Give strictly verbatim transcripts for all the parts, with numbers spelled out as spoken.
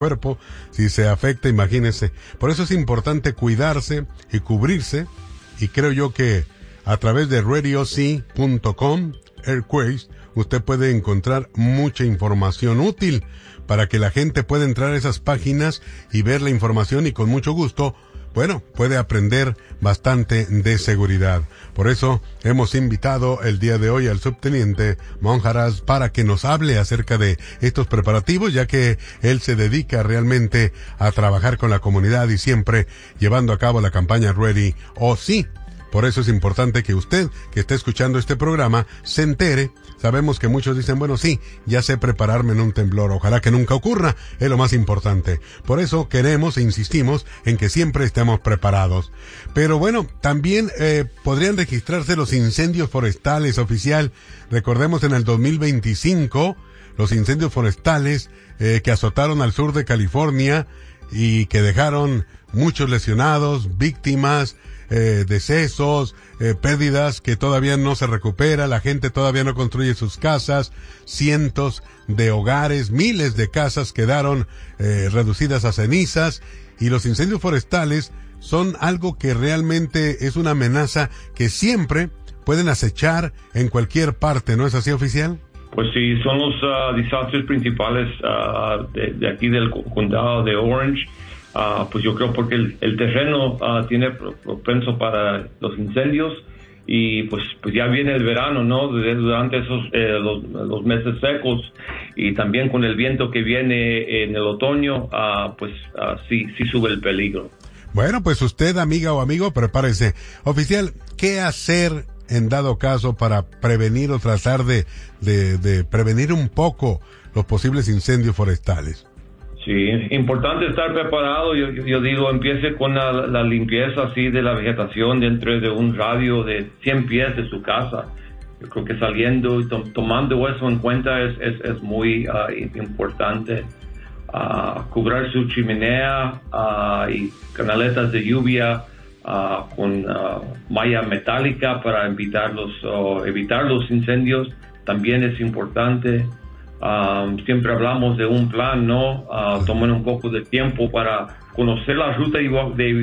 cuerpo, si se afecta, imagínese. Por eso es importante cuidarse y cubrirse, y creo yo que a través de radio c punto com, Airquays, usted puede encontrar mucha información útil para que la gente pueda entrar a esas páginas y ver la información, y con mucho gusto, bueno, puede aprender bastante de seguridad. Por eso hemos invitado el día de hoy al subteniente Monjaras para que nos hable acerca de estos preparativos, ya que él se dedica realmente a trabajar con la comunidad y siempre llevando a cabo la campaña Ready o Sí. Por eso es importante que usted, que está escuchando este programa, se entere. Sabemos que muchos dicen, bueno, sí, ya sé prepararme en un temblor. Ojalá que nunca ocurra, es lo más importante. Por eso queremos e insistimos en que siempre estemos preparados. Pero bueno, también eh, podrían registrarse los incendios forestales, oficial. Recordemos en el dos mil veinticinco, los incendios forestales eh, que azotaron al sur de California y que dejaron muchos lesionados, víctimas, Eh, decesos, eh, pérdidas que todavía no se recupera, la gente todavía no construye sus casas, cientos de hogares, miles de casas quedaron eh, reducidas a cenizas, y los incendios forestales son algo que realmente es una amenaza que siempre pueden acechar en cualquier parte, ¿no es así, oficial? Pues sí, son los uh, desastres principales uh, de, de aquí del condado de Orange. Uh, pues yo creo porque el, el terreno uh, tiene propenso para los incendios, y pues pues ya viene el verano, ¿no? Durante esos eh, los, los meses secos, y también con el viento que viene en el otoño, uh, pues uh, sí sí sube el peligro. Bueno, pues usted, amiga o amigo, prepárese. Oficial, ¿qué hacer en dado caso para prevenir o tratar de de, de prevenir un poco los posibles incendios forestales? Sí, importante estar preparado. Yo, yo, yo digo, empiece con la, la limpieza así de la vegetación dentro de un radio de cien pies de su casa. Yo creo que saliendo y to, tomando eso en cuenta es, es, es muy uh, importante. Uh, cubrir su chimenea uh, y canaletas de lluvia uh, con uh, malla metálica para evitar los, uh, evitar los incendios también es importante. Um, siempre hablamos de un plan, ¿no? Uh, tomen un poco de tiempo para conocer la ruta de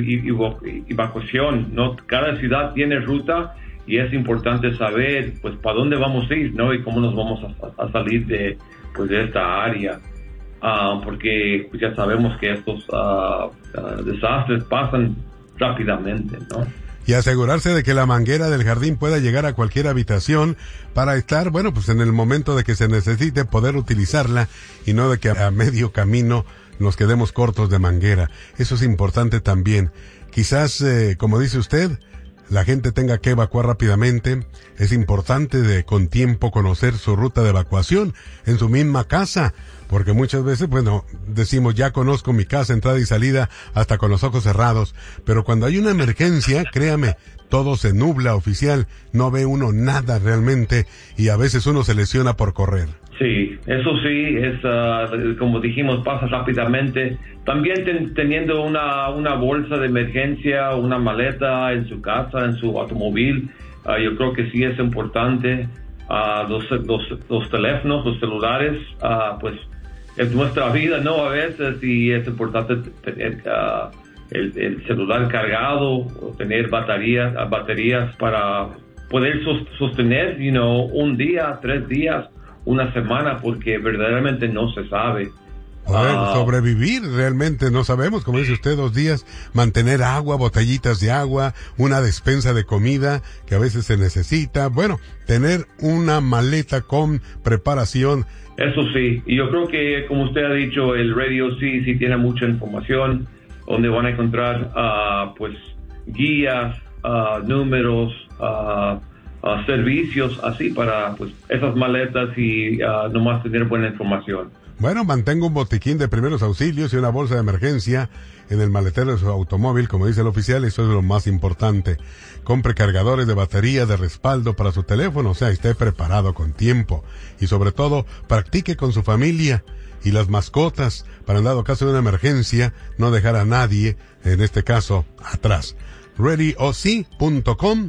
evacuación, ¿no? Cada ciudad tiene ruta, y es importante saber, pues, para dónde vamos a ir, ¿no? Y cómo nos vamos a, a salir de, pues, de esta área. Uh, porque pues, ya sabemos que estos uh, uh, desastres pasan rápidamente, ¿no? Y asegurarse de que la manguera del jardín pueda llegar a cualquier habitación para estar, bueno, pues en el momento de que se necesite poder utilizarla, y no de que a medio camino nos quedemos cortos de manguera. Eso es importante también. Quizás, eh, como dice usted, la gente tenga que evacuar rápidamente. Es importante de con tiempo conocer su ruta de evacuación en su misma casa, porque muchas veces, bueno, decimos, ya conozco mi casa, entrada y salida, hasta con los ojos cerrados, pero cuando hay una emergencia, créame, todo se nubla, oficial, no ve uno nada realmente, y a veces uno se lesiona por correr. Sí, eso sí, es uh, como dijimos, pasa rápidamente. También ten, teniendo una, una bolsa de emergencia, una maleta en su casa, en su automóvil, uh, yo creo que sí es importante. Uh, los, los, los teléfonos, los celulares, uh, pues es nuestra vida, ¿no? A veces, y es importante tener uh, el, el celular cargado, o tener baterías, baterías para poder sostener, you know, un día, tres días, una semana, porque verdaderamente no se sabe. Poder uh, sobrevivir, realmente no sabemos, como dice usted, dos días, mantener agua, botellitas de agua, una despensa de comida que a veces se necesita, bueno, tener una maleta con preparación. Eso sí, y yo creo que, como usted ha dicho, el radio sí, sí tiene mucha información, donde van a encontrar, uh, pues, guías, uh, números, uh, uh, servicios, así para, pues, esas maletas, y uh, nomás tener buena información. Bueno, mantenga un botiquín de primeros auxilios y una bolsa de emergencia en el maletero de su automóvil, como dice el oficial, eso es lo más importante. Compre cargadores de batería de respaldo para su teléfono, o sea, esté preparado con tiempo. Y sobre todo, practique con su familia y las mascotas, para en dado caso de una emergencia, no dejar a nadie, en este caso, atrás. ready o sí punto com,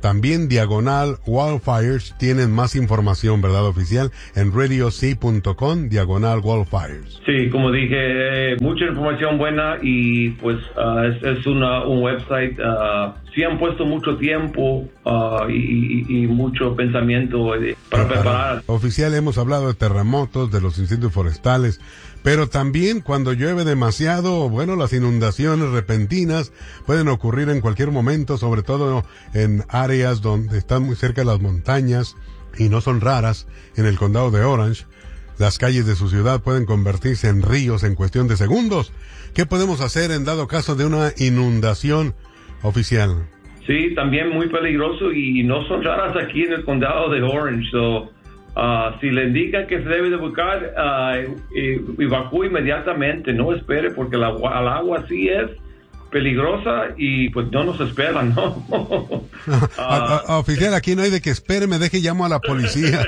También diagonal wildfires tienen más información, ¿verdad, oficial? En radio c punto com, diagonal wildfires. Sí, como dije, eh, mucha información buena y pues uh, es, es una, un website, uh, sí han puesto mucho tiempo uh, y, y, y mucho pensamiento eh, para preparar. Oficial, hemos hablado de terremotos, de los incendios forestales, pero también cuando llueve demasiado, bueno, las inundaciones repentinas pueden ocurrir en cualquier momento, sobre todo en áreas donde están muy cerca de las montañas y no son raras. En el condado de Orange, las calles de su ciudad pueden convertirse en ríos en cuestión de segundos. ¿Qué podemos hacer en dado caso de una inundación, oficial? Sí, también muy peligroso y no son raras aquí en el condado de Orange. So, Uh, si le indican que se debe de buscar, uh, evacúe inmediatamente, no espere, porque el agua, el agua sí es peligrosa y pues no nos esperan, ¿no? uh, a, a, oficial, aquí no hay de que espere, me deje, llamo a la policía.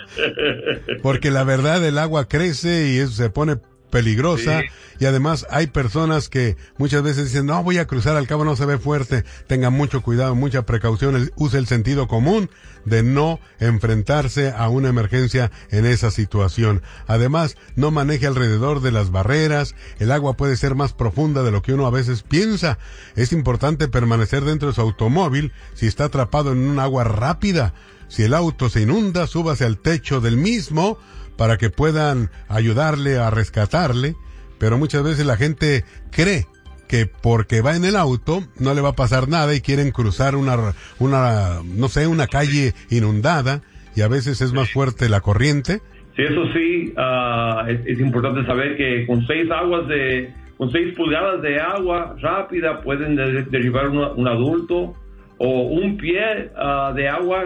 Porque la verdad, el agua crece y eso se pone peligrosa. Sí. Y además hay personas que muchas veces dicen, no, voy a cruzar, al cabo no se ve fuerte. Tenga mucho cuidado, mucha precaución, use el sentido común de no enfrentarse a una emergencia en esa situación. Además, no maneje alrededor de las barreras, el agua puede ser más profunda de lo que uno a veces piensa. Es importante permanecer dentro de su automóvil si está atrapado en un agua rápida. Si el auto se inunda, súbase al techo del mismo para que puedan ayudarle a rescatarle. Pero muchas veces la gente cree que porque va en el auto no le va a pasar nada y quieren cruzar una, una, no sé, una calle inundada y a veces es más fuerte la corriente. Sí, eso sí, uh, es, es importante saber que con seis aguas de, con seis pulgadas de agua rápida pueden de, derribar un, un adulto, o un pie uh, de agua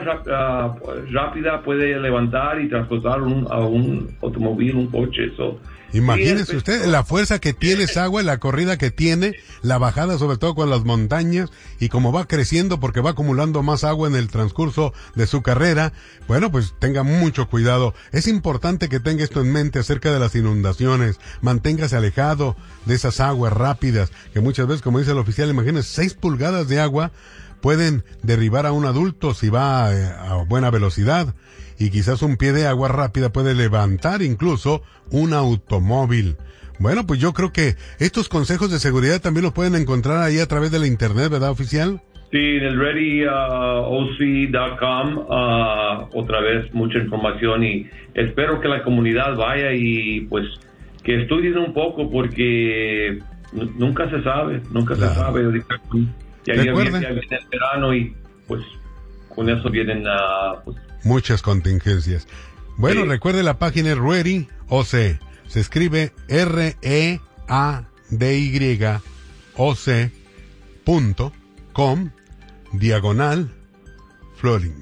uh, rápida puede levantar y transportar un, a un automóvil, un coche. So, imagínese usted la fuerza que tiene esa agua, la corrida que tiene, la bajada sobre todo con las montañas y como va creciendo porque va acumulando más agua en el transcurso de su carrera. Bueno, pues tenga mucho cuidado. Es importante que tenga esto en mente acerca de las inundaciones. Manténgase alejado de esas aguas rápidas que muchas veces, como dice el oficial, imagínese, seis pulgadas de agua pueden derribar a un adulto si va a, a buena velocidad, y quizás un pie de agua rápida puede levantar incluso un automóvil. Bueno, pues yo creo que estos consejos de seguridad también los pueden encontrar ahí a través de la internet, ¿verdad, oficial? Sí, en el ready o c punto com, uh, otra vez mucha información, y espero que la comunidad vaya y pues que estudien un poco, porque n- nunca se sabe, nunca claro. se sabe. Ya, ya, viene, ya viene el verano y pues con eso vienen uh, pues, muchas contingencias. Bueno, sí. Recuerde la página Ready O C. Se escribe R E A D Y O C punto com diagonal flooding.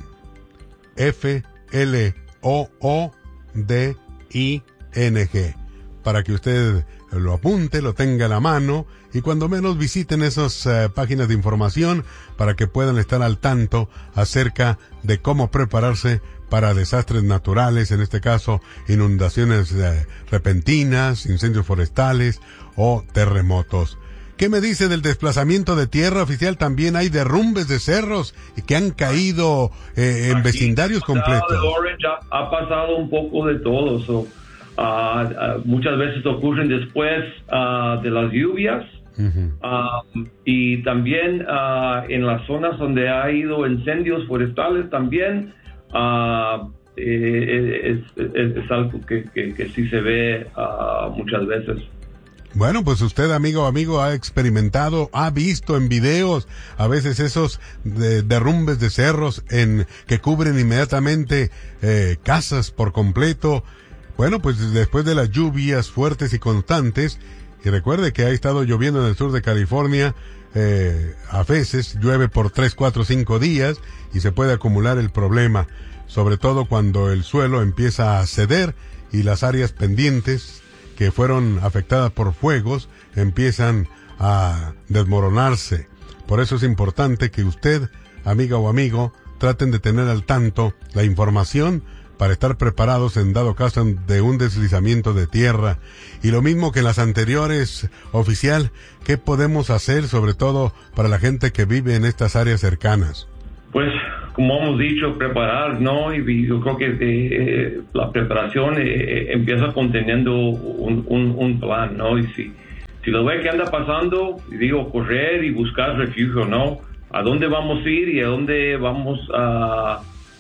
F L O O D I N G. Para que usted lo apunte, lo tenga a la mano y cuando menos visiten esas uh, páginas de información para que puedan estar al tanto acerca de cómo prepararse para desastres naturales, en este caso inundaciones uh, repentinas, incendios forestales o terremotos. ¿Qué me dice del desplazamiento de tierra, oficial? También hay derrumbes de cerros que han caído eh, en Aquí, vecindarios completos. De Orange ha, ha pasado un poco de todo. So, uh, uh, muchas veces ocurren después uh, de las lluvias. Uh-huh. Uh, y también uh, en las zonas donde ha habido incendios forestales también uh, eh, es, es, es algo que, que, que sí se ve uh, muchas veces. Bueno, pues usted, amigo o amigo, ha experimentado, ha visto en videos a veces esos de, derrumbes de cerros en que cubren inmediatamente eh, casas por completo. Bueno, pues después de las lluvias fuertes y constantes, y recuerde que ha estado lloviendo en el sur de California, eh, a veces llueve por tres, cuatro, cinco días y se puede acumular el problema, sobre todo cuando el suelo empieza a ceder y las áreas pendientes que fueron afectadas por fuegos empiezan a desmoronarse. Por eso es importante que usted, amiga o amigo, traten de tener al tanto la información para estar preparados en dado caso de un deslizamiento de tierra. Y lo mismo que en las anteriores, oficial, ¿qué podemos hacer sobre todo para la gente que vive en estas áreas cercanas? Pues como hemos dicho, preparar, ¿no? Y yo creo que eh, la preparación eh, empieza conteniendo un, un, un plan, ¿no? Y si, si lo ve que anda pasando, digo, correr y buscar refugio, ¿no? ¿A dónde vamos a ir y a dónde vamos a,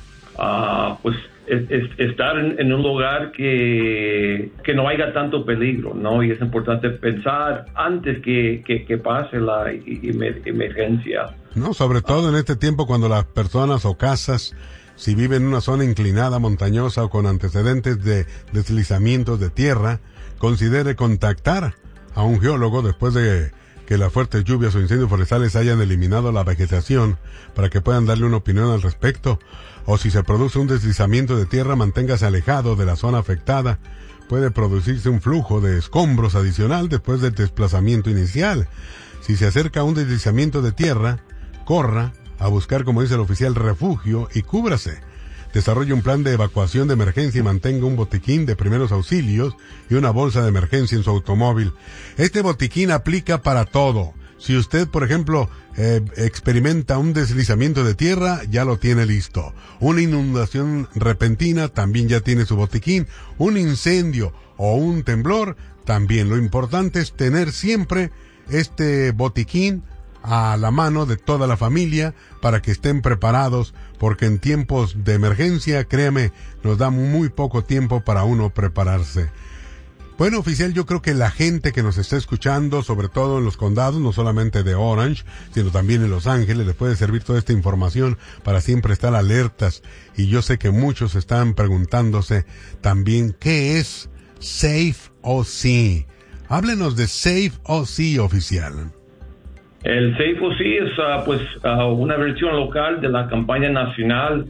a pues, es, es, estar en, en un lugar que, que no haya tanto peligro, ¿no? Y es importante pensar antes que, que, que pase la emergencia. No, sobre todo en este tiempo cuando las personas o casas, si viven en una zona inclinada, montañosa o con antecedentes de deslizamientos de tierra, considere contactar a un geólogo después de que las fuertes lluvias o incendios forestales hayan eliminado la vegetación para que puedan darle una opinión al respecto. O si se produce un deslizamiento de tierra, manténgase alejado de la zona afectada. Puede producirse un flujo de escombros adicional después del desplazamiento inicial. Si se acerca a un deslizamiento de tierra, corra a buscar, como dice el oficial, refugio y cúbrase. Desarrolle un plan de evacuación de emergencia y mantenga un botiquín de primeros auxilios y una bolsa de emergencia en su automóvil. Este botiquín aplica para todo. Si usted, por ejemplo, eh, experimenta un deslizamiento de tierra, ya lo tiene listo. Una inundación repentina, también ya tiene su botiquín. Un incendio o un temblor, también. Lo importante es tener siempre este botiquín a la mano de toda la familia para que estén preparados, porque en tiempos de emergencia, créame, nos da muy poco tiempo para uno prepararse. Bueno, oficial, yo creo que la gente que nos está escuchando, sobre todo en los condados, no solamente de Orange, sino también en Los Ángeles, les puede servir toda esta información para siempre estar alertas. Y yo sé que muchos están preguntándose también, ¿qué es Safe O C? Háblenos de Safe O C, oficial. El Safe O C es uh, pues uh, una versión local de la campaña nacional,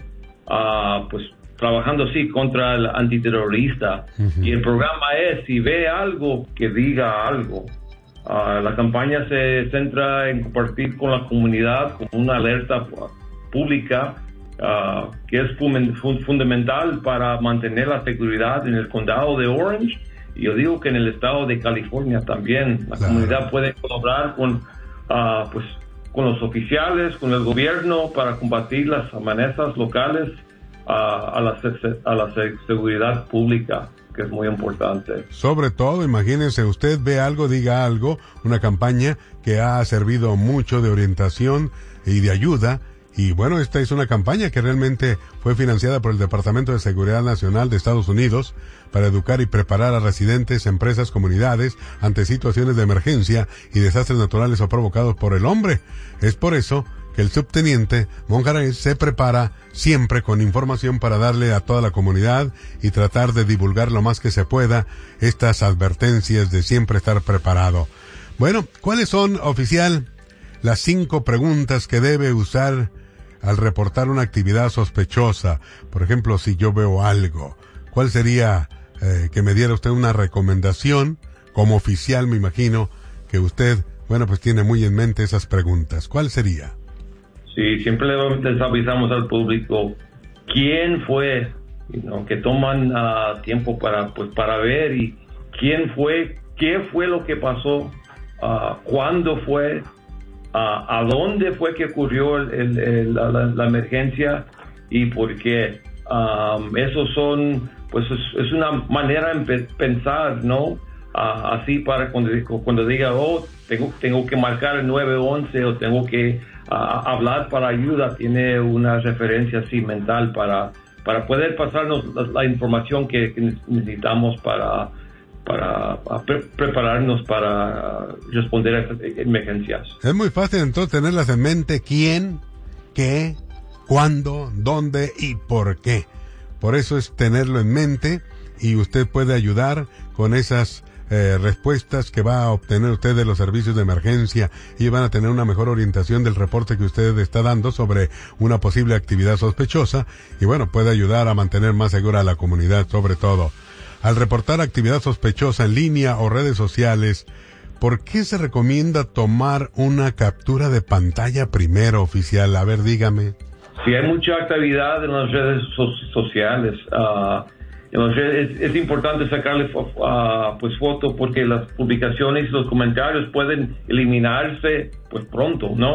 uh, pues trabajando así contra el antiterrorista. Uh-huh. Y el programa es, si ve algo, que diga algo. Uh, la campaña se centra en compartir con la comunidad con una alerta pública uh, que es fun- fundamental para mantener la seguridad en el condado de Orange. Y yo digo que en el estado de California también. La claro. comunidad puede colaborar con Uh, pues con los oficiales, con el gobierno para combatir las amenazas locales uh, a, la, a la seguridad pública, que es muy importante. Sobre todo, imagínense, usted ve algo, diga algo, una campaña que ha servido mucho de orientación y de ayuda. Y bueno, esta es una campaña que realmente fue financiada por el Departamento de Seguridad Nacional de Estados Unidos para educar y preparar a residentes, empresas, comunidades ante situaciones de emergencia y desastres naturales o provocados por el hombre. Es por eso que el subteniente Monjarez se prepara siempre con información para darle a toda la comunidad y tratar de divulgar lo más que se pueda estas advertencias de siempre estar preparado. Bueno, ¿cuáles son, oficial, las cinco preguntas que debe usar al reportar una actividad sospechosa? Por ejemplo, si yo veo algo, ¿cuál sería eh, que me diera usted una recomendación? Como oficial, me imagino que usted, bueno, pues tiene muy en mente esas preguntas. ¿Cuál sería? Sí, siempre les avisamos al público quién fue, ¿no? Que toman uh, tiempo para, pues, para ver y quién fue, qué fue lo que pasó, uh, cuándo fue, uh, a dónde fue que ocurrió el, el, el, la, la emergencia y por qué. Um, esos son, pues es, es una manera de pensar, ¿no? Uh, así para cuando, cuando diga, oh, tengo, tengo que marcar el nueve once o tengo que uh, hablar para ayuda, tiene una referencia así mental para, para poder pasarnos la, la información que, que necesitamos para, para pre- prepararnos para responder a estas emergencias. Es muy fácil entonces tenerlas en mente: quién, qué, cuándo, dónde y por qué. Por eso es tenerlo en mente y usted puede ayudar con esas eh, respuestas que va a obtener usted de los servicios de emergencia y van a tener una mejor orientación del reporte que usted está dando sobre una posible actividad sospechosa y bueno, puede ayudar a mantener más segura a la comunidad. Sobre todo, al reportar actividad sospechosa en línea o redes sociales, ¿por qué se recomienda tomar una captura de pantalla primero, oficial? A ver, dígame. Sí, hay mucha actividad en las redes so- sociales. Uh, en las redes es, es importante sacarle uh, pues foto porque las publicaciones y los comentarios pueden eliminarse pues pronto, ¿no?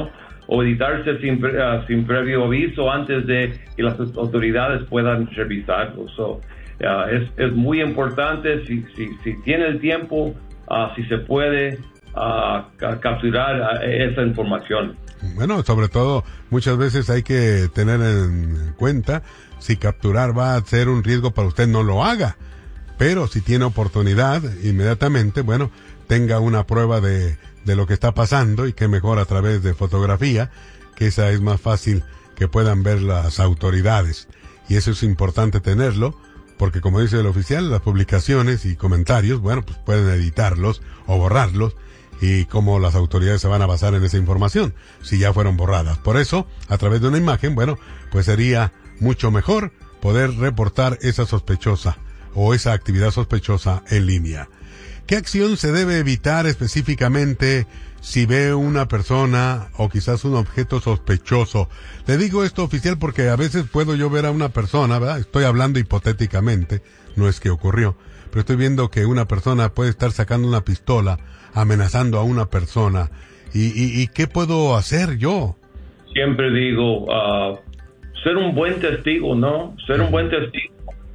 o editarse sin, uh, sin previo aviso antes de que las autoridades puedan revisarlo. So, uh, es, es muy importante, si, si, si tiene el tiempo, uh, si se puede uh, capturar uh, esa información. Bueno, sobre todo, muchas veces hay que tener en cuenta, si capturar va a ser un riesgo para usted, no lo haga. Pero si tiene oportunidad, inmediatamente, bueno, tenga una prueba de, de lo que está pasando, y que mejor a través de fotografía, que esa es más fácil que puedan ver las autoridades. Y eso es importante tenerlo, porque como dice el oficial, las publicaciones y comentarios, bueno, pues pueden editarlos o borrarlos, y cómo las autoridades se van a basar en esa información, si ya fueron borradas. Por eso, a través de una imagen, bueno, pues sería mucho mejor poder reportar esa sospechosa o esa actividad sospechosa en línea. ¿Qué acción se debe evitar específicamente si ve una persona o quizás un objeto sospechoso? Le digo esto, oficial, porque a veces puedo yo ver a una persona, ¿verdad? Estoy hablando hipotéticamente, no es que ocurrió, pero estoy viendo que una persona puede estar sacando una pistola, amenazando a una persona. ¿Y, y, y qué puedo hacer yo? Siempre digo, uh, ser un buen testigo, ¿no? Ser un buen testigo.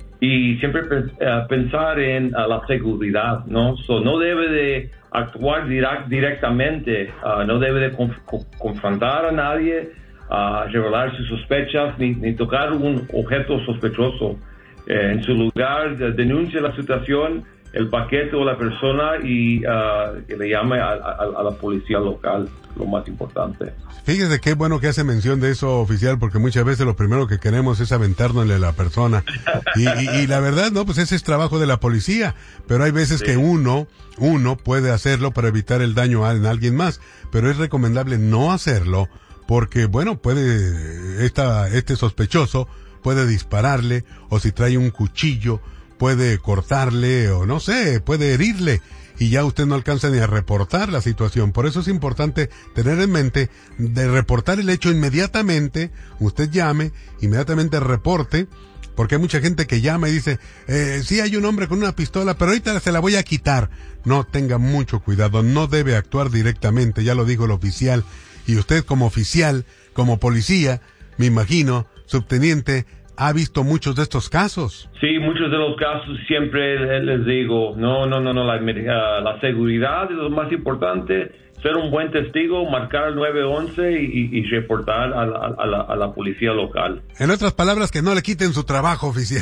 Y siempre uh, pensar en uh, la seguridad, ¿no? So, no debe de actuar direct, directamente, uh, no debe de conf confrontar a nadie, uh, revelar sus sospechas, ni, ni tocar un objeto sospechoso. Eh, en su lugar, de, denuncia la situación, el paquete o la persona, y uh, que le llame a, a, a la policía local, lo más importante. Fíjese qué bueno que hace mención de eso, oficial, porque muchas veces lo primero que queremos es aventárnosle a la persona. Y, y, y la verdad, no, pues ese es trabajo de la policía, pero hay veces sí. que uno, uno puede hacerlo para evitar el daño a alguien más, pero es recomendable no hacerlo, porque bueno, puede, esta, este sospechoso puede dispararle, o si trae un cuchillo, puede cortarle, o no sé, puede herirle, y ya usted no alcanza ni a reportar la situación. Por eso es importante tener en mente de reportar el hecho inmediatamente. Usted llame, inmediatamente reporte, porque hay mucha gente que llama y dice, eh, sí hay un hombre con una pistola, pero ahorita se la voy a quitar. No, tenga mucho cuidado, no debe actuar directamente, ya lo dijo el oficial, y usted como oficial, como policía, me imagino, subteniente, ha visto muchos de estos casos. Sí, muchos de los casos siempre les digo, no, no, no, no, la, la seguridad es lo más importante, ser un buen testigo, marcar el nueve once y, y reportar a la, a, la, a la policía local. En otras palabras, que no le quiten su trabajo, oficial.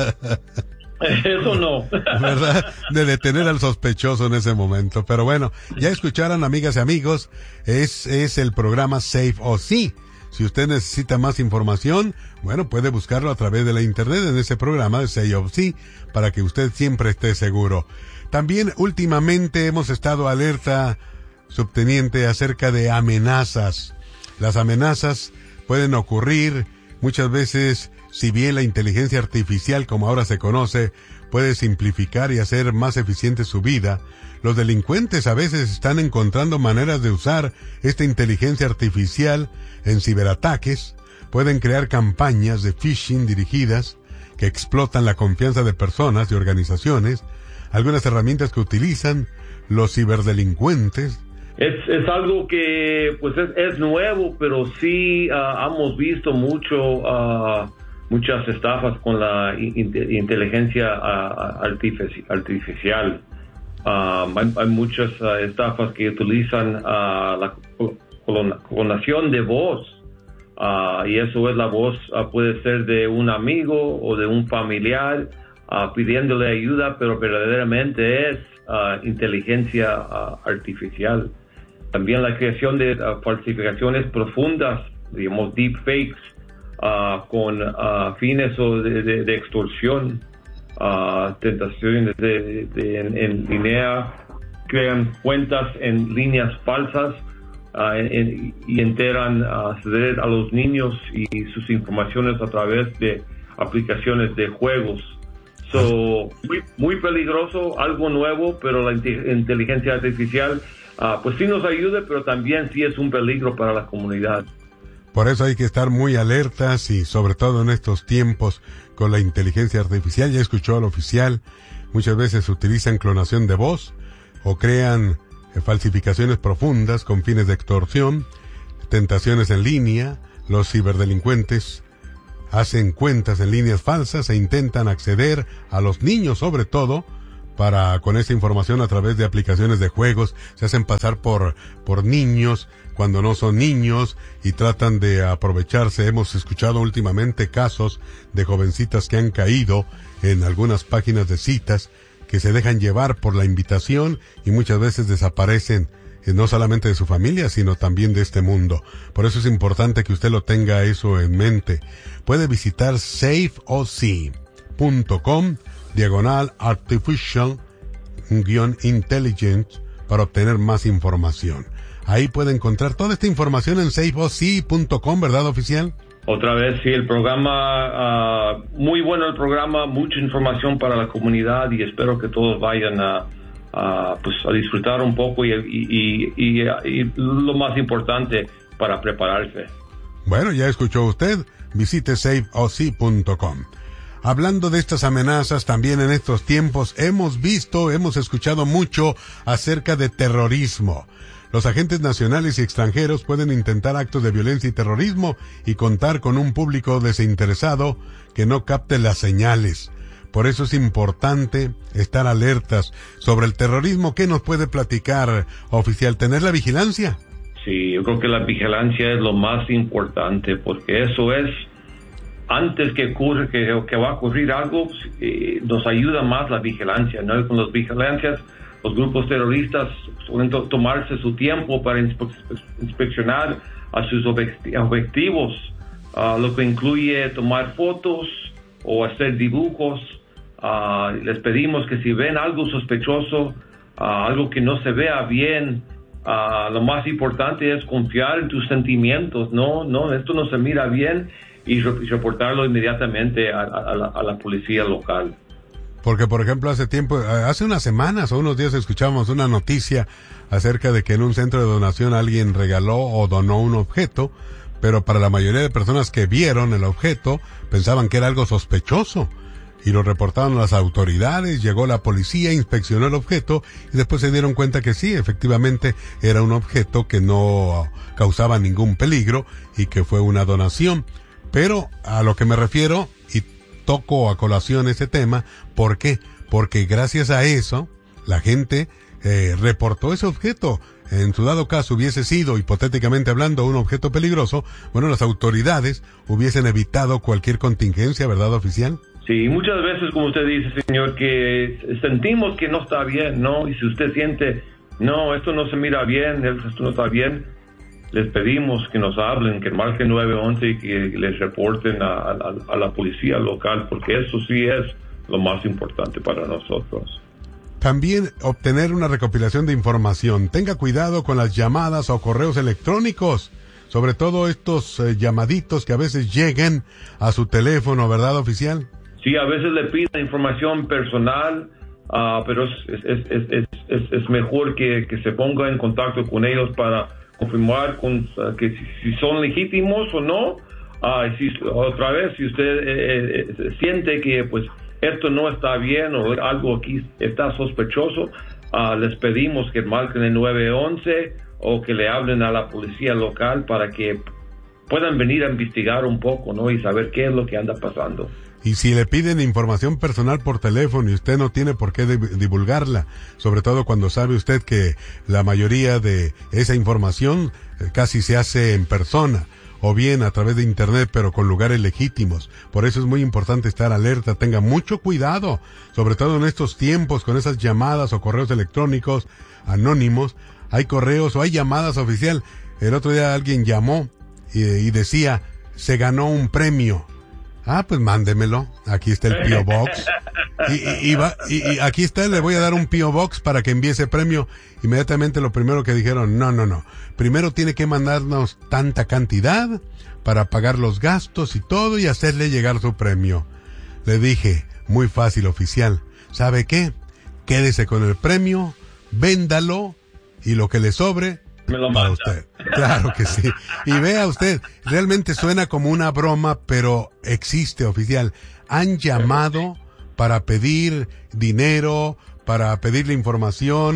Eso no. ¿Verdad? De detener al sospechoso en ese momento. Pero bueno, ya escucharon, amigas y amigos, es, es el programa Safe o Sí. Si usted necesita más información, bueno, puede buscarlo a través de la internet en ese programa de Say of Sí, para que usted siempre esté seguro. También últimamente hemos estado alerta, subteniente, acerca de amenazas. Las amenazas pueden ocurrir muchas veces, si bien la inteligencia artificial, como ahora se conoce, puede simplificar y hacer más eficiente su vida. Los delincuentes a veces están encontrando maneras de usar esta inteligencia artificial en ciberataques. Pueden crear campañas de phishing dirigidas que explotan la confianza de personas y organizaciones. Algunas herramientas que utilizan los ciberdelincuentes. Es, es algo que pues es, es nuevo, pero sí uh, hemos visto mucho uh, muchas estafas con la in, inteligencia uh, artifici artificial. Uh, hay, hay muchas uh, estafas que utilizan uh, la clonación de voz, uh, y eso es la voz, uh, puede ser de un amigo o de un familiar uh, pidiéndole ayuda, pero verdaderamente es uh, inteligencia uh, artificial. También la creación de uh, falsificaciones profundas, digamos deepfakes, uh, con uh, fines o de, de, de extorsión. Uh, tentaciones de, de, en, en línea, crean cuentas en líneas falsas uh, en, y enteran a acceder a los niños y sus informaciones a través de aplicaciones de juegos. So, muy, muy peligroso, algo nuevo, pero la inteligencia artificial uh, pues sí nos ayuda, pero también sí es un peligro para la comunidad. Por eso hay que estar muy alertas, y sobre todo en estos tiempos con la inteligencia artificial. Ya escuchó al oficial, muchas veces utilizan clonación de voz o crean eh, falsificaciones profundas con fines de extorsión. tentaciones en línea, los ciberdelincuentes hacen cuentas en líneas falsas e intentan acceder a los niños sobre todo, para con esa información a través de aplicaciones de juegos, se hacen pasar por, por niños cuando no son niños y tratan de aprovecharse. Hemos escuchado últimamente casos de jovencitas que han caído en algunas páginas de citas, que se dejan llevar por la invitación y muchas veces desaparecen, eh, no solamente de su familia, sino también de este mundo. Por eso es importante que usted lo tenga eso en mente. Puede visitar safe o c punto com diagonal artificial guión intelligence para obtener más información. Ahí puede encontrar toda esta información en safe o c punto com, ¿verdad, oficial? Otra vez, sí, el programa, uh, muy bueno el programa, mucha información para la comunidad y espero que todos vayan a, a, pues, a disfrutar un poco y, y, y, y, y lo más importante, para prepararse. Bueno, ya escuchó usted, visite safe o c punto com. Hablando de estas amenazas, también en estos tiempos hemos visto, hemos escuchado mucho acerca de terrorismo. Los agentes nacionales y extranjeros pueden intentar actos de violencia y terrorismo y contar con un público desinteresado que no capte las señales. Por eso es importante estar alertas sobre el terrorismo. ¿Qué nos puede platicar, oficial? ¿Tener la vigilancia? Sí, yo creo que la vigilancia es lo más importante, porque eso es, antes que ocurre, que, que va a ocurrir algo, eh, nos ayuda más la vigilancia, ¿no? Con las vigilancias, los grupos terroristas suelen to- tomarse su tiempo para inspe- inspeccionar a sus objetivos, uh, lo que incluye tomar fotos o hacer dibujos. Uh, les pedimos que si ven algo sospechoso, uh, algo que no se vea bien, uh, lo más importante es confiar en tus sentimientos, no, no, esto no se mira bien, y, re- y reportarlo inmediatamente a, a, a, la, a la policía local. Porque, por ejemplo, hace tiempo, hace unas semanas o unos días escuchamos una noticia acerca de que en un centro de donación alguien regaló o donó un objeto, pero para la mayoría de personas que vieron el objeto pensaban que era algo sospechoso y lo reportaron a las autoridades. Llegó la policía, inspeccionó el objeto y después se dieron cuenta que sí, efectivamente era un objeto que no causaba ningún peligro y que fue una donación. Pero a lo que me refiero, y toco a colación ese tema, ¿por qué? Porque gracias a eso la gente eh, reportó ese objeto. En su dado caso hubiese sido, hipotéticamente hablando, un objeto peligroso, bueno, las autoridades hubiesen evitado cualquier contingencia, ¿verdad, oficial? Sí, muchas veces, como usted dice, señor, que sentimos que no está bien, ¿no? Y si usted siente, no, esto no se mira bien, esto no está bien, les pedimos que nos hablen, que marquen nueve once y que les reporten a, a, a la policía local, porque eso sí es lo más importante para nosotros. También obtener una recopilación de información. Tenga cuidado con las llamadas o correos electrónicos, sobre todo estos eh, llamaditos que a veces lleguen a su teléfono, ¿verdad, oficial? Sí, a veces le piden información personal, uh, pero es, es, es, es, es, es mejor que, que se ponga en contacto con ellos para confirmar con, uh, que si, si son legítimos o no. Uh, si, otra vez, si usted eh, eh, siente que pues esto no está bien o algo aquí está sospechoso, uh, les pedimos que marquen el nueve once o que le hablen a la policía local para que puedan venir a investigar un poco, ¿no? Y saber qué es lo que anda pasando. Y si le piden información personal por teléfono y usted no tiene por qué divulgarla, sobre todo cuando sabe usted que la mayoría de esa información casi se hace en persona, o bien a través de internet, pero con lugares legítimos. Por eso es muy importante estar alerta, tenga mucho cuidado, sobre todo en estos tiempos, con esas llamadas o correos electrónicos anónimos. Hay correos o hay llamadas, oficial. El otro día alguien llamó y, y decía, se ganó un premio. Ah, pues mándemelo. Aquí está el P O Box. Y, y, y, va, y, y aquí está, le voy a dar un P O Box para que envíe ese premio. Inmediatamente lo primero que dijeron, no, no, no. Primero tiene que mandarnos tanta cantidad para pagar los gastos y todo y hacerle llegar su premio. Le dije, muy fácil, oficial. ¿Sabe qué? Quédese con el premio, véndalo y lo que le sobre, me lo para manda. usted. Claro que sí. Y vea usted, realmente suena como una broma, pero existe, oficial. Han llamado para pedir dinero, para pedirle información,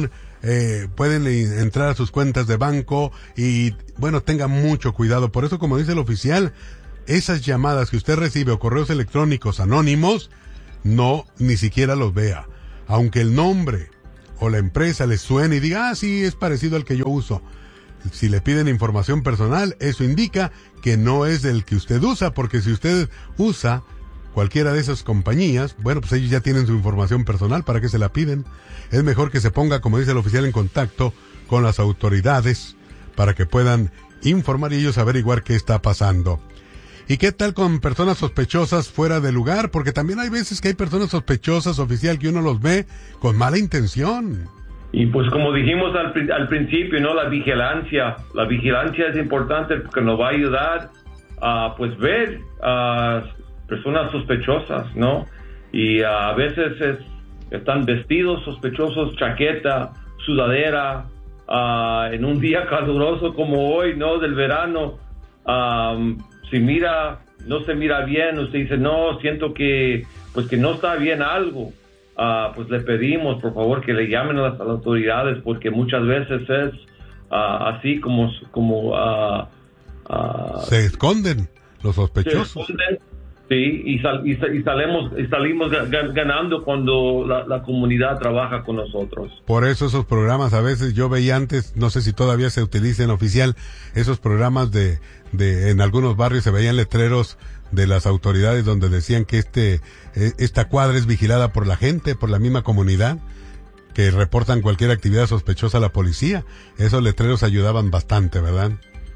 eh, pueden entrar a sus cuentas de banco y, bueno, tenga mucho cuidado. Por eso, como dice el oficial, esas llamadas que usted recibe o correos electrónicos anónimos, no, ni siquiera los vea. Aunque el nombre o la empresa le suene y diga, ah, sí, es parecido al que yo uso. Si le piden información personal, eso indica que no es el que usted usa, porque si usted usa cualquiera de esas compañías, bueno, pues ellos ya tienen su información personal, ¿para qué se la piden? Es mejor que se ponga, como dice el oficial, en contacto con las autoridades para que puedan informar y ellos averiguar qué está pasando. ¿Y qué tal con personas sospechosas fuera de lugar? Porque también hay veces que hay personas sospechosas, oficial, que uno los ve con mala intención. Y pues como dijimos al, al principio, ¿no? La vigilancia. La vigilancia es importante porque nos va a ayudar a, pues, ver a personas sospechosas, ¿no? Y a veces es, están vestidos sospechosos, chaqueta, sudadera, uh, en un día caluroso como hoy, ¿no? Del verano. Um, si mira, no se mira bien, usted dice, no, siento que, pues que no está bien algo. Uh, pues le pedimos, por favor, que le llamen a las, a las autoridades, porque muchas veces es uh, así como... como uh, uh, se esconden los sospechosos. Se esconden, sí, y, sal, y, y, salemos, y salimos ganando cuando la, la comunidad trabaja con nosotros. Por eso esos programas, a veces yo veía antes, no sé si todavía se utilizan oficial, esos programas de, de en algunos barrios se veían letreros de las autoridades donde decían que este esta cuadra es vigilada por la gente, por la misma comunidad, que reportan cualquier actividad sospechosa a la policía. Esos letreros ayudaban bastante, ¿verdad?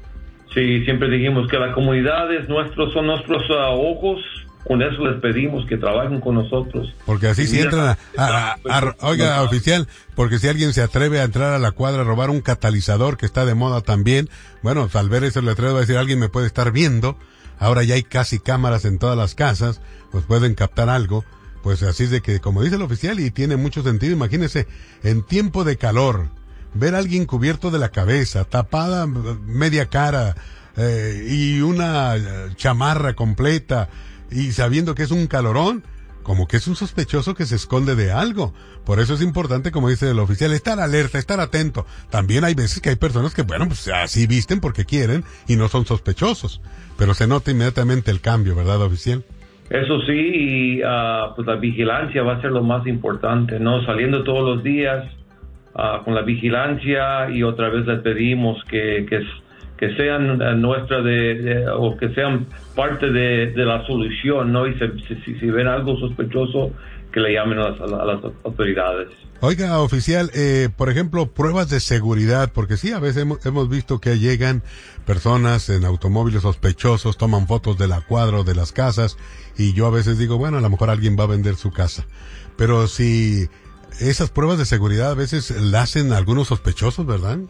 Sí, siempre dijimos que la comunidad es nuestros, son nuestros uh, ojos. Con eso les pedimos que trabajen con nosotros. Porque así si entran a, a, a, a oiga, oficial, porque si alguien se atreve a entrar a la cuadra a robar un catalizador que está de moda también, bueno, al ver ese letrero va a decir, alguien me puede estar viendo. Ahora ya hay casi cámaras en todas las casas, pues pueden captar algo. Pues así es de que, como dice el oficial, y tiene mucho sentido, imagínese, en tiempo de calor, ver a alguien cubierto de la cabeza, tapada media cara, eh, y una chamarra completa, y sabiendo que es un calorón, como que es un sospechoso que se esconde de algo. Por eso es importante, como dice el oficial, estar alerta, estar atento. También hay veces que hay personas que, bueno, pues así visten porque quieren y no son sospechosos. Pero se nota inmediatamente el cambio, ¿verdad, oficial? Eso sí, y uh, pues la vigilancia va a ser lo más importante, ¿no? Saliendo todos los días uh, con la vigilancia, y otra vez les pedimos que, que, que sean uh, nuestra de, de, o que sean parte de, de la solución, ¿no? Y se, si, si ven algo sospechoso, que le llamen a las, a las autoridades. Oiga, oficial, eh, por ejemplo, pruebas de seguridad, porque sí, a veces hemos, hemos visto que llegan personas en automóviles sospechosos, toman fotos de la cuadra o de las casas, y yo a veces digo, bueno, a lo mejor alguien va a vender su casa. Pero si esas pruebas de seguridad a veces la hacen algunos sospechosos, ¿verdad?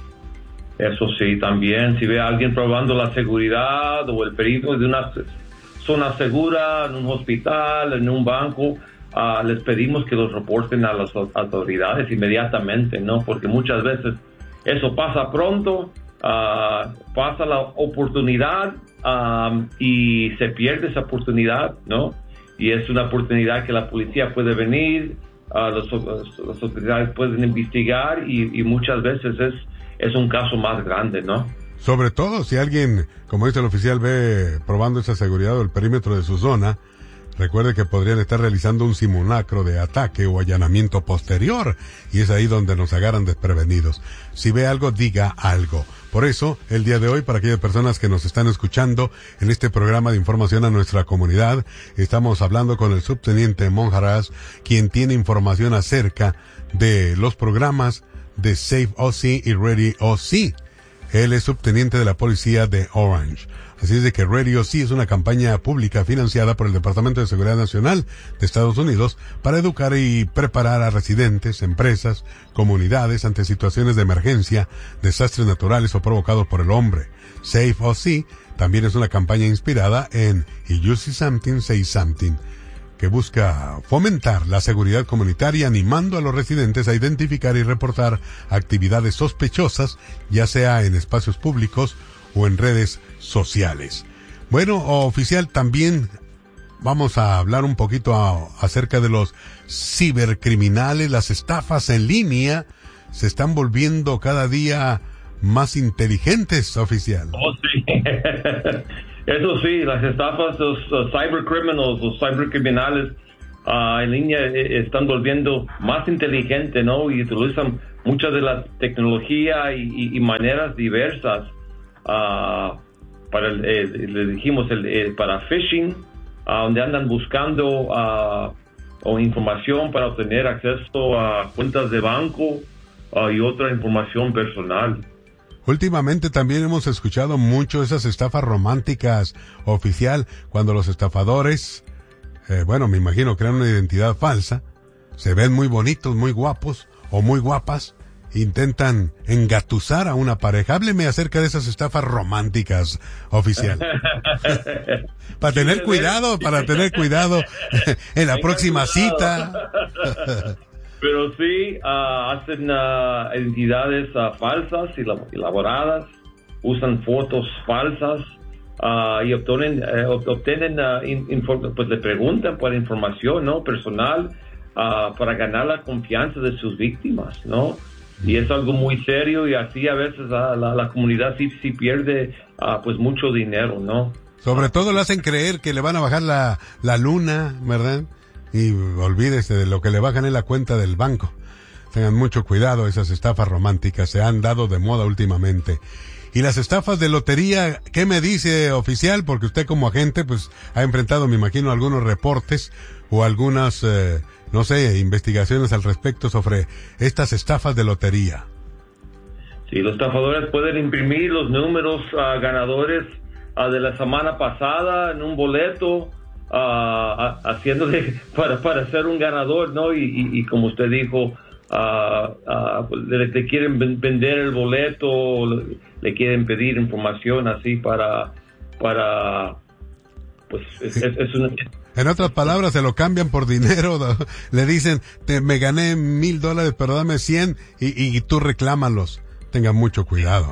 Eso sí, también, si ve a alguien probando la seguridad o el perímetro de una zona segura, en un hospital, en un banco, Uh, les pedimos que los reporten a las autoridades inmediatamente, ¿no? Porque muchas veces eso pasa pronto, uh, pasa la oportunidad um, y se pierde esa oportunidad, ¿no? Y es una oportunidad que la policía puede venir, uh, los, las autoridades pueden investigar, y, y muchas veces es, es un caso más grande, ¿no? Sobre todo si alguien, como dice el oficial, ve probando esa seguridad o el perímetro de su zona. Recuerde que podrían estar realizando un simulacro de ataque o allanamiento posterior, y es ahí donde nos agarran desprevenidos. Si ve algo, diga algo. Por eso, el día de hoy, para aquellas personas que nos están escuchando en este programa de información a nuestra comunidad, estamos hablando con el subteniente Monjaraz, quien tiene información acerca de los programas de Safe O C y Ready O C. Él es subteniente de la policía de Orange. Así es de que Ready O C es una campaña pública financiada por el Departamento de Seguridad Nacional de Estados Unidos para educar y preparar a residentes, empresas, comunidades ante situaciones de emergencia, desastres naturales o provocados por el hombre. Safe O C también es una campaña inspirada en Y You See Something, Say Something, que busca fomentar la seguridad comunitaria, animando a los residentes a identificar y reportar actividades sospechosas, ya sea en espacios públicos o en redes sociales. Bueno, oficial, también vamos a hablar un poquito a, acerca de los cibercriminales, las estafas en línea. se están volviendo cada día más inteligentes, oficial. Oh, sí. Eso sí, las estafas, los, los cybercriminals, los cybercriminales uh, en línea eh, están volviendo más inteligentes, ¿no? Y utilizan muchas de la tecnología y, y, y maneras diversas uh, para, el, eh, le dijimos, el, eh, para phishing, uh, donde andan buscando uh, o información para obtener acceso a cuentas de banco uh, y otra información personal. Últimamente también hemos escuchado mucho esas estafas románticas, oficial, cuando los estafadores, eh, bueno, me imagino crean una identidad falsa, se ven muy bonitos, muy guapos o muy guapas, intentan engatusar a una pareja. Hábleme acerca de esas estafas románticas, oficial. Para tener cuidado, para tener cuidado en la próxima cita. Pero sí, uh, hacen uh, identidades uh, falsas y elaboradas, usan fotos falsas uh, y obtienen, uh, obtienen uh, in, pues le preguntan por información, ¿no? Personal uh, para ganar la confianza de sus víctimas, ¿no? Y es algo muy serio y así a veces uh, la, la comunidad sí, sí pierde uh, pues mucho dinero, ¿no? Sobre todo le hacen creer que le van a bajar la, la luna, ¿verdad? Y olvídese de lo que le bajan en la cuenta del banco. Tengan mucho cuidado, esas estafas románticas se han dado de moda últimamente. Y las estafas de lotería, ¿qué me dice, oficial? Porque usted como agente pues ha enfrentado, me imagino, algunos reportes o algunas, eh, no sé, investigaciones al respecto sobre estas estafas de lotería. Sí, los estafadores pueden imprimir los números uh, ganadores uh, de la semana pasada en un boleto, Uh, haciéndole para, para ser un ganador, ¿no? Y, y, y como usted dijo, uh, uh, le, le quieren vender el boleto, le, le quieren pedir información así para, para pues, es, es, es una... En otras palabras, se lo cambian por dinero, le dicen, te, me gané mil dólares, pero dame cien y, y, y tú reclámalos. Tengan mucho cuidado.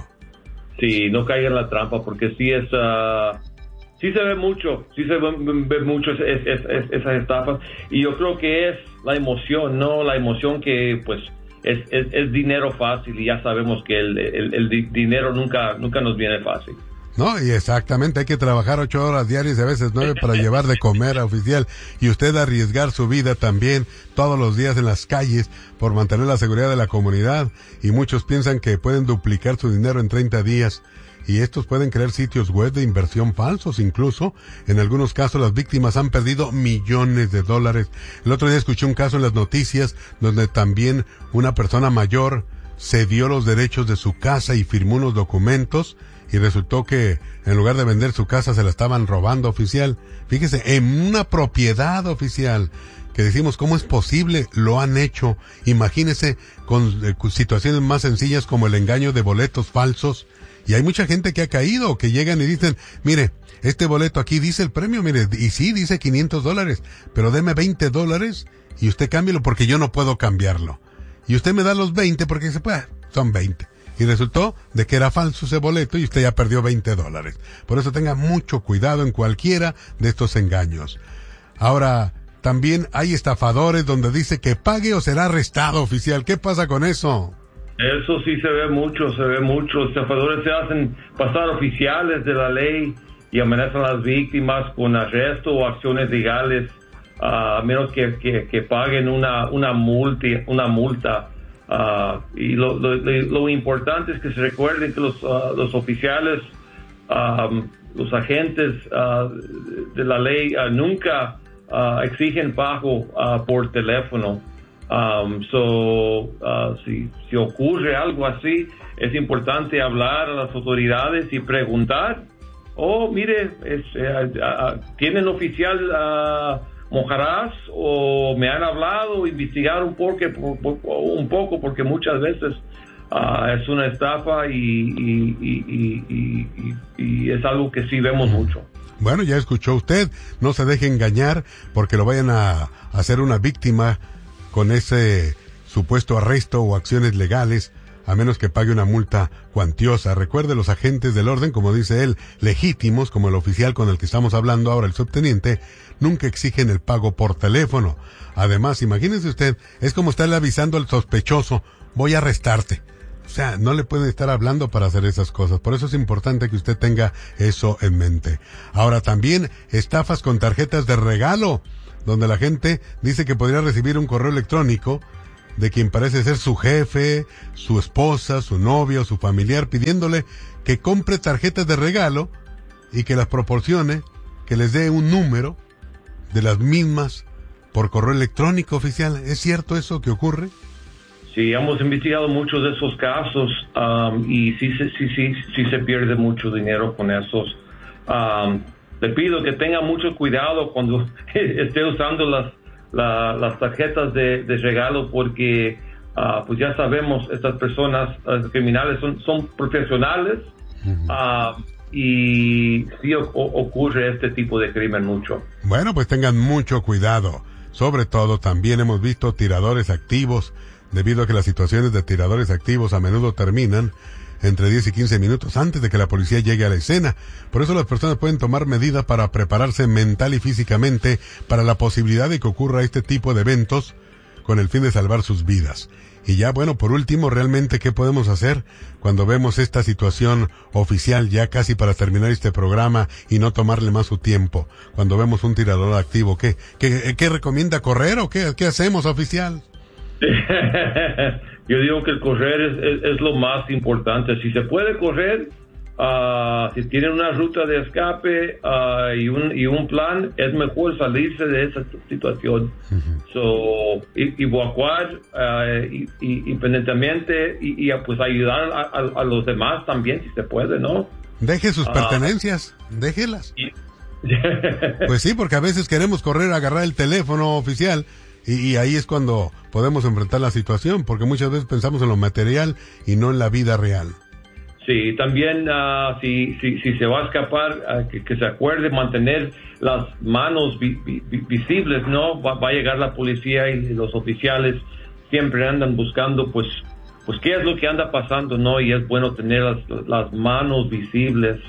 Sí, no caigan en la trampa, porque sí es... Uh, Sí se ve mucho, sí se ve, ve mucho es, es, es, esas estafas, y yo creo que es la emoción, ¿no? La emoción que, pues, es, es, es dinero fácil, y ya sabemos que el, el, el dinero nunca, nunca nos viene fácil. No, y exactamente, hay que trabajar ocho horas diarias y a veces nueve para llevar de comer, oficial, y usted arriesgar su vida también todos los días en las calles por mantener la seguridad de la comunidad, y muchos piensan que pueden duplicar su dinero en treinta días. Y estos pueden crear sitios web de inversión falsos, incluso. En algunos casos las víctimas han perdido millones de dólares. El otro día escuché un caso en las noticias donde también una persona mayor cedió los derechos de su casa y firmó unos documentos y resultó que en lugar de vender su casa se la estaban robando, oficial. Fíjese, en una propiedad, oficial, que decimos, ¿cómo es posible? Lo han hecho. Imagínese con, eh, con situaciones más sencillas como el engaño de boletos falsos. Y hay mucha gente que ha caído, que llegan y dicen, mire, este boleto aquí dice el premio, mire, y sí, dice quinientos dólares, pero deme veinte dólares y usted cámbielo porque yo no puedo cambiarlo. Y usted me da los veinte porque se puede, son veinte. Y resultó de que era falso ese boleto y usted ya perdió veinte dólares. Por eso tenga mucho cuidado en cualquiera de estos engaños. Ahora, también hay estafadores donde dice que pague o será arrestado, oficial. ¿Qué pasa con eso? Eso sí se ve mucho, se ve mucho. Los estafadores se hacen pasar oficiales de la ley y amenazan a las víctimas con arresto o acciones legales, a uh, menos que, que, que paguen una, una multa. Una multa. Uh, y lo, lo, lo importante es que se recuerden que los, uh, los oficiales, um, los agentes uh, de la ley uh, nunca uh, exigen pago uh, por teléfono. Um, so, uh, si, si ocurre algo así, es importante hablar a las autoridades y preguntar, oh, mire, es, eh, uh, ¿tienen oficial uh, Mojarás? O me han hablado, investigar un poco, un poco porque muchas veces uh, es una estafa y, y, y, y, y, y es algo que sí vemos mucho. Bueno, ya escuchó usted, no se deje engañar porque lo vayan a hacer una víctima con ese supuesto arresto o acciones legales, a menos que pague una multa cuantiosa. Recuerde, los agentes del orden, como dice él, legítimos, como el oficial con el que estamos hablando ahora, el subteniente, nunca exigen el pago por teléfono. Además, imagínese usted, es como estarle avisando al sospechoso, voy a arrestarte. O sea, no le pueden estar hablando para hacer esas cosas. Por eso es importante que usted tenga eso en mente. Ahora también estafas con tarjetas de regalo, donde la gente dice que podría recibir un correo electrónico de quien parece ser su jefe, su esposa, su novia o su familiar, pidiéndole que compre tarjetas de regalo y que las proporcione, que les dé un número de las mismas por correo electrónico, oficial. ¿Es cierto eso que ocurre? Sí, hemos investigado muchos de esos casos um, y sí, sí, sí, sí, sí se pierde mucho dinero con esos. Um, le pido que tenga mucho cuidado cuando esté usando las la, las tarjetas de, de regalo porque uh, pues ya sabemos, estas personas uh, criminales son, son profesionales uh-huh. uh, y sí o, ocurre este tipo de crimen mucho. Bueno, pues tengan mucho cuidado. Sobre todo también hemos visto tiradores activos, debido a que las situaciones de tiradores activos a menudo terminan entre diez y quince minutos antes de que la policía llegue a la escena. Por eso las personas pueden tomar medidas para prepararse mental y físicamente para la posibilidad de que ocurra este tipo de eventos con el fin de salvar sus vidas. Y ya, bueno, por último, realmente, ¿qué podemos hacer cuando vemos esta situación oficial ya casi para terminar este programa y no tomarle más su tiempo? Cuando vemos un tirador activo, ¿qué, qué, qué recomienda, correr o qué, qué hacemos, oficial? Yo digo que el correr es, es, es lo más importante. Si se puede correr, uh, si tienen una ruta de escape uh, y, un, y un plan, es mejor salirse de esa situación. Uh-huh. So, y, evacuar uh, y, y, independientemente y, y pues ayudar a, a, a los demás también, si se puede, ¿no? Deje sus uh, pertenencias, déjelas. Y... Pues sí, porque a veces queremos correr, agarrar el teléfono, oficial. Y, y ahí es cuando podemos enfrentar la situación, porque muchas veces pensamos en lo material y no en la vida real. Sí, también uh, si, si si se va a escapar, uh, que, que se acuerde mantener las manos vi, vi, visibles, ¿no? Va, va a llegar la policía y los oficiales siempre andan buscando, pues, pues qué es lo que anda pasando, ¿no? Y es bueno tener las, las manos visibles.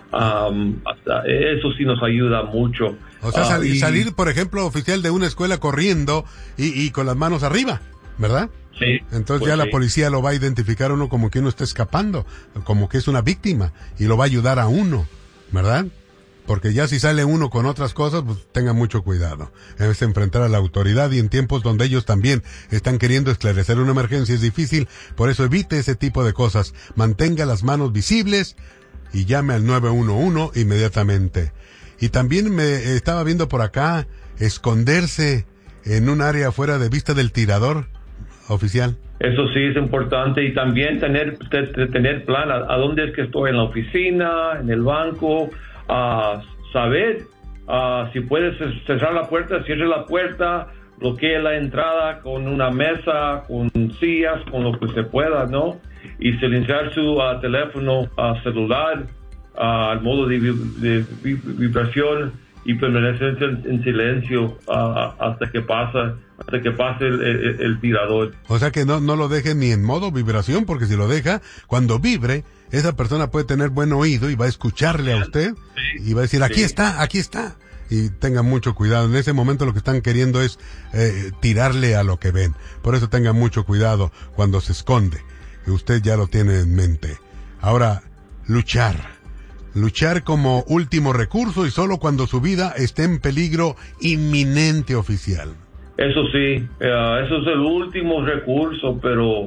Um, hasta eso sí nos ayuda mucho. O sea, sal, uh, y, salir, por ejemplo, oficial de una escuela corriendo y, y con las manos arriba, ¿verdad? Sí. Entonces pues ya sí. La policía lo va a identificar a uno como que uno está escapando, como que es una víctima y lo va a ayudar a uno, ¿verdad? Porque ya si sale uno con otras cosas, pues tenga mucho cuidado. Es enfrentar a la autoridad y en tiempos donde ellos también están queriendo esclarecer una emergencia es difícil, por eso evite ese tipo de cosas. Mantenga las manos visibles y llame al nueve uno uno inmediatamente. Y también me estaba viendo por acá esconderse en un área fuera de vista del tirador, oficial. Eso sí es importante y también tener tener plan a, a dónde es que estoy, en la oficina, en el banco, uh, saber uh, si puedes cerrar la puerta, cierre la puerta, bloquee la entrada con una mesa, con sillas, con lo que se pueda, ¿no? Y silenciar su uh, teléfono uh, celular uh, al modo de, de, de vibración y permanecer en, en silencio uh, hasta que pasa hasta que pase el, el, el tirador. O sea que no no lo deje ni en modo vibración, porque si lo deja, cuando vibre, esa persona puede tener buen oído y va a escucharle a usted sí, y va a decir, aquí sí. está, aquí está. Y tengan mucho cuidado. En ese momento lo que están queriendo es eh, tirarle a lo que ven. Por eso tengan mucho cuidado cuando se esconde. Que usted ya lo tiene en mente. Ahora, luchar. Luchar como último recurso y solo cuando su vida esté en peligro inminente, oficial. Eso sí, uh, eso es el último recurso, pero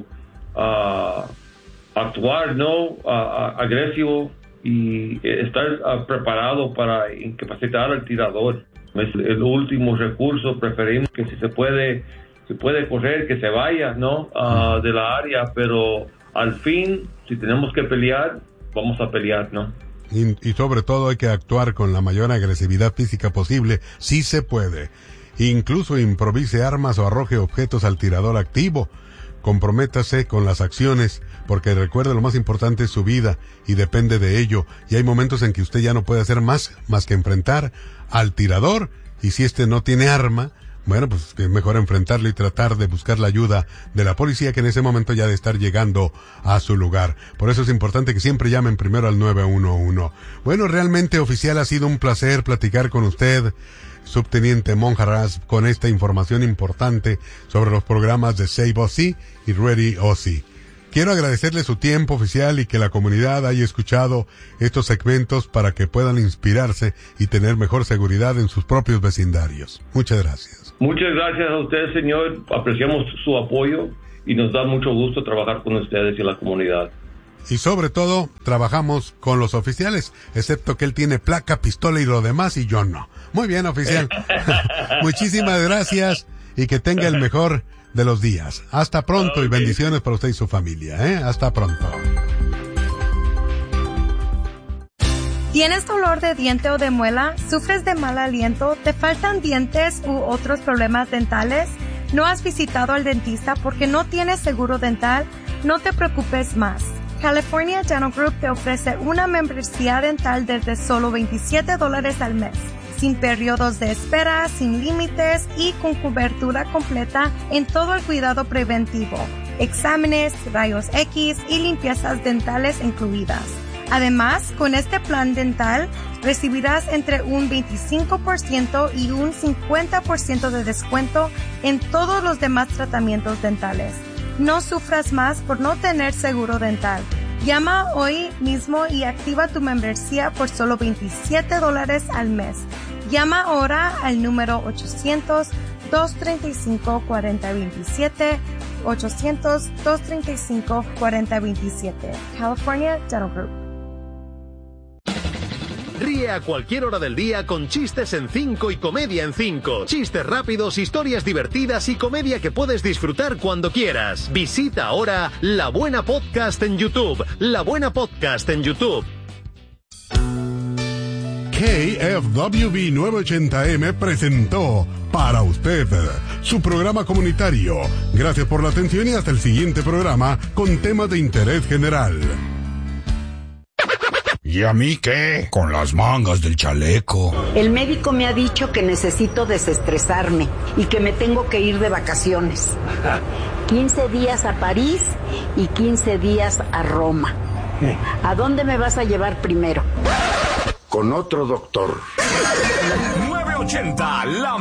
uh, actuar, ¿no? Uh, agresivo y estar uh, preparado para incapacitar al tirador. Es el último recurso. Preferimos que si se puede, se puede correr, que se vaya, ¿no? Uh, de la área, pero al fin, si tenemos que pelear, vamos a pelear, ¿no? Y, y sobre todo hay que actuar con la mayor agresividad física posible, si se puede. Incluso improvise armas o arroje objetos al tirador activo. Comprométase con las acciones, porque recuerde, lo más importante es su vida y depende de ello. Y hay momentos en que usted ya no puede hacer más, más que enfrentar al tirador. Y si este no tiene arma, bueno, pues es mejor enfrentarlo y tratar de buscar la ayuda de la policía, que en ese momento ya de estar llegando a su lugar. Por eso es importante que siempre llamen primero al nueve uno uno. Bueno, realmente, oficial, ha sido un placer platicar con usted subteniente Monjarras, con esta información importante sobre los programas de Save O C y Ready O C. Quiero agradecerle su tiempo, oficial, y que la comunidad haya escuchado estos segmentos para que puedan inspirarse y tener mejor seguridad en sus propios vecindarios. Muchas gracias. Muchas gracias a usted, señor. Apreciamos su apoyo y nos da mucho gusto trabajar con ustedes y la comunidad. Y sobre todo, trabajamos con los oficiales, excepto que él tiene placa, pistola y lo demás, y yo no. Muy bien, oficial. Muchísimas gracias y que tenga el mejor de los días. Hasta pronto, okay. Y bendiciones para usted y su familia, ¿eh? Hasta pronto. ¿Tienes dolor de diente o de muela? ¿Sufres de mal aliento? ¿Te faltan dientes u otros problemas dentales? ¿No has visitado al dentista porque no tienes seguro dental? No te preocupes más. California Dental Group te ofrece una membresía dental desde solo veintisiete dólares al mes, sin periodos de espera, sin límites y con cobertura completa en todo el cuidado preventivo, exámenes, rayos X y limpiezas dentales incluidas. Además, con este plan dental recibirás entre un veinticinco por ciento y un cincuenta por ciento de descuento en todos los demás tratamientos dentales. No sufras más por no tener seguro dental. Llama hoy mismo y activa tu membresía por solo veintisiete dólares al mes. Llama ahora al número ochocientos, dos treinta y cinco, cuarenta veintisiete, ochocientos, dos treinta y cinco, cuarenta veintisiete. California Dental Group. Ríe a cualquier hora del día con Chistes en cinco y Comedia en cinco. Chistes rápidos, historias divertidas y comedia que puedes disfrutar cuando quieras. Visita ahora La Buena Podcast en YouTube. La Buena Podcast en YouTube. K F W B novecientos ochenta M presentó Para Usted, su programa comunitario. Gracias por la atención y hasta el siguiente programa con temas de interés general. ¿Y a mí qué? Con las mangas del chaleco. El médico me ha dicho que necesito desestresarme y que me tengo que ir de vacaciones. quince días a París y quince días a Roma. ¿A dónde me vas a llevar primero? Con otro doctor. nueve ochenta, la